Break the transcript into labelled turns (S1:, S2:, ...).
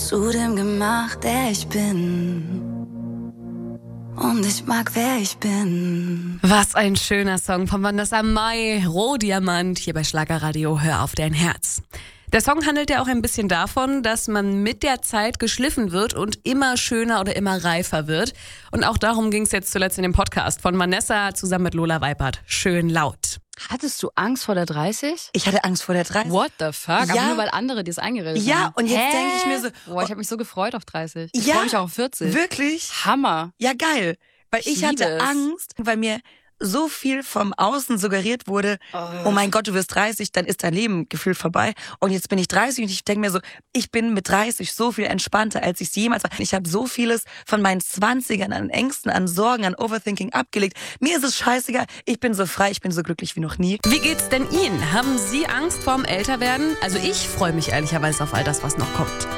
S1: zu dem gemacht, der ich bin. Und ich mag, wer ich bin.
S2: Was ein schöner Song von Vanessa Mai, Rohdiamant, hier bei Schlagerradio, hör auf dein Herz. Der Song handelt ja auch ein bisschen davon, dass man mit der Zeit geschliffen wird und immer schöner oder immer reifer wird. Und auch darum ging es jetzt zuletzt in dem Podcast von Vanessa zusammen mit Lola Weipert. Schön laut.
S3: Hattest du Angst vor der 30?
S4: Ich hatte Angst vor der 30.
S3: What the fuck?
S4: Ja.
S3: Aber nur weil andere dir das eingeredet haben.
S4: Ja, und jetzt denke ich mir so...
S3: Boah, ich habe mich so gefreut auf 30. Ich
S4: Ja,
S3: freue mich auch auf 40.
S4: Wirklich?
S3: Hammer.
S4: Ja, geil. Weil ich
S3: liebe
S4: hatte
S3: es.
S4: Angst, weil mir so viel vom Außen suggeriert wurde, oh mein Gott, du wirst 30, dann ist dein Leben gefühlt vorbei. Und jetzt bin ich 30 und ich denke mir so, ich bin mit 30 so viel entspannter, als ich es jemals war. Ich habe so vieles von meinen 20ern an Ängsten, an Sorgen, an Overthinking abgelegt. Mir ist es scheißegal. Ich bin so frei, ich bin so glücklich wie noch nie.
S2: Wie geht's denn Ihnen? Haben Sie Angst vorm Älterwerden? Also ich freue mich ehrlicherweise auf all das, was noch kommt.